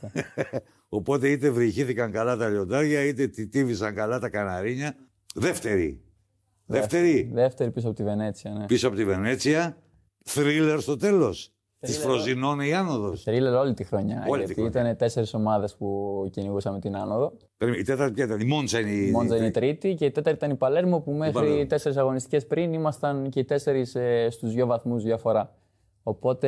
θυμόμαστε. Οπότε είτε βρυχήθηκαν καλά τα λιοντάρια, είτε τύβησαν καλά τα καναρίνια. Δεύτερη Πίσω από τη Βενέτσια, ναι. Πίσω από τη Βενέτσια. Θρίλερ στο τέλος. Της Φροζινώνε η άνοδος. Θρίλερ όλη τη χρονιά. Γιατί ήταν 4 ομάδες που κυνηγούσαμε την άνοδο. Η τέταρτη ποια ήταν? Η Μόντσα είναι η Μόντσα είναι η τρίτη και η τέταρτη ήταν η Παλέρμο που μέχρι 4 αγωνιστικές πριν ήμασταν και οι 4 στους 2 βαθμούς διαφορά. Οπότε